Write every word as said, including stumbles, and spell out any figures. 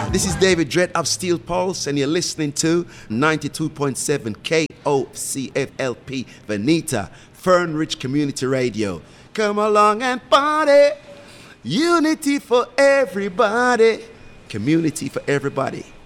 This is David Dredd of Steel Pulse, and you're listening to ninety-two point seven K O C F L P Veneta, Fernridge Community Radio. Come along and party. Unity for everybody. Community for everybody.